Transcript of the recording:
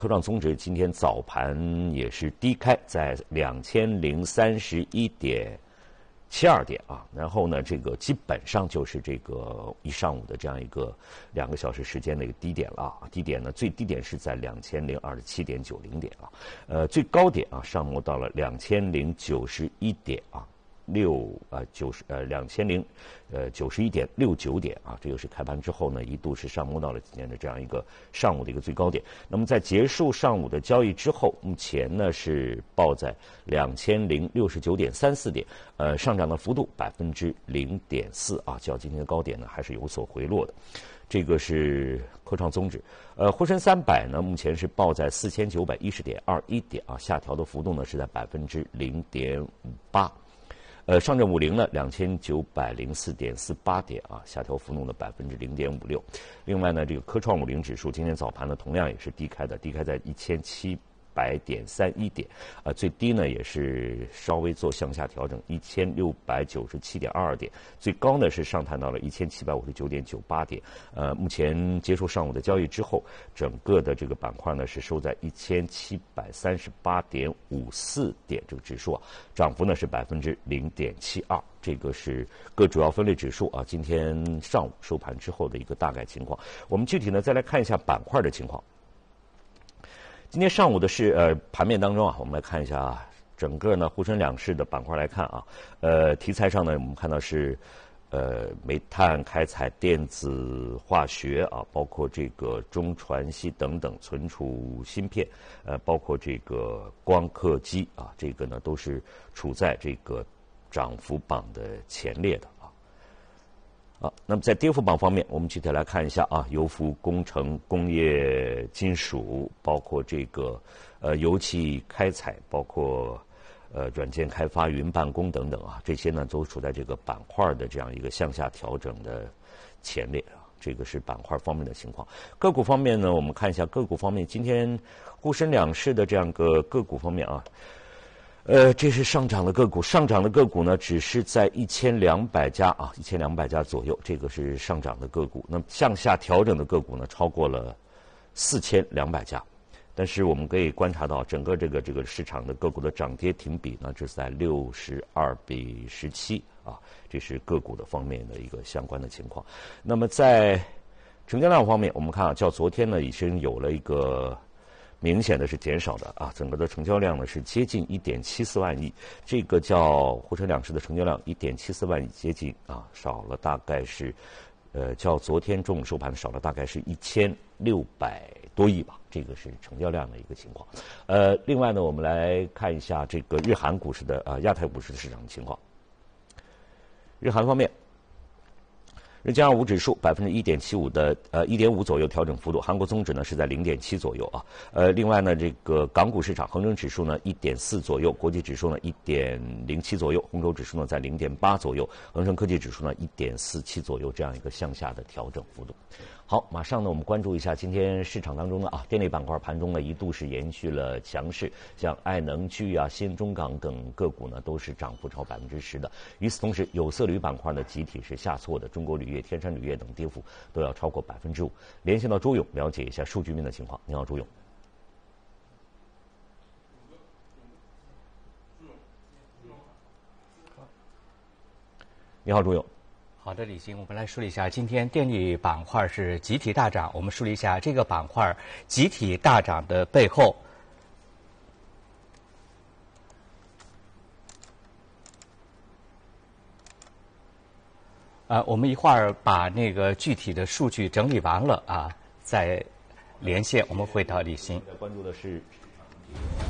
科创综指今天早盘也是低开在2031.72点啊，然后呢，这个基本上就是这个一上午的这样一个2个小时时间的一个低点了啊。低点呢，最低点是在2027.90点啊，最高点啊上摸到了2091点啊。2091.69点啊，这就是开盘之后呢，一度是上摸到了今天的这样一个上午的一个最高点。那么在结束上午的交易之后，目前呢是报在2069.34点，上涨的幅度0.4%啊，较今天的高点呢还是有所回落的。这个是科创综指，沪深300呢目前是报在4910.21点啊，下调的幅度呢是在0.58%。上证50呢2904.48点啊，下调幅度呢0.56%。另外呢，这个科创50指数今天早盘呢同样也是低开的，低开在1700.31点，最低呢也是稍微做向下调整1697.22点，最高呢是上探到了1759.98点。目前结束上午的交易之后，整个的这个板块呢是收在1738.54点，这个指数啊涨幅呢是0.72%。这个是各主要分类指数啊，今天上午收盘之后的一个大概情况。我们具体呢再来看一下板块的情况。今天上午的盘面当中啊，我们来看一下整个呢沪深两市的板块来看啊，题材上呢我们看到是煤炭、开采、电子、化学啊，包括这个中船系等等，存储芯片，包括这个光刻机啊，这个呢都是处在这个涨幅榜的前列的。那么在跌幅榜方面，我们具体来看一下啊，油服、工程、工业金属，包括这个油气开采，包括软件开发、云办公等等啊，这些呢都处在这个板块的这样一个向下调整的前列啊。这个是板块方面的情况。个股方面呢，我们看一下个股方面，今天沪深两市的这样个股方面啊。这是上涨的个股，上涨的个股呢，只是在1200家啊，1200家左右，这个是上涨的个股。那么向下调整的个股呢，超过了4200家。但是我们可以观察到，整个这个市场的个股的涨跌停比呢，这是在62:17啊，这是个股的方面的一个相关的情况。那么在成交量方面，我们看啊，较昨天呢，已经有了一个明显的是减少的啊，整个的成交量呢是接近1.74万亿，这个叫沪深两市的成交量1.74万亿，接近啊少了大概是，较昨天中午收盘少了大概是1600多亿吧，这个是成交量的一个情况。另外呢，我们来看一下这个日韩股市的亚太股市的市场情况。日韩方面。日经25指数1.75%的1.5左右调整幅度，韩国综指呢是在0.7左右啊。另外呢，这个港股市场恒生指数呢1.4左右，国际指数呢1.07左右，红筹指数呢在0.8左右，恒生科技指数呢1.47左右，这样一个向下的调整幅度。好，马上呢我们关注一下今天市场当中的电力板块盘中呢一度是延续了强势，像爱能聚啊、新中港等个股呢都是涨幅超10%的。与此同时，有色铝板块呢集体是下挫的，中国铝业、天山铝业等跌幅都要超过5%。连线到朱勇，了解一下数据面的情况。你好，朱勇。你好，朱勇。 好的，李欣，我们来梳理一下，今天电力板块是集体大涨。我们梳理一下这个板块集体大涨的背后。我们一会儿把那个具体的数据整理完了啊，再连线，我们回到李欣。 关注的是。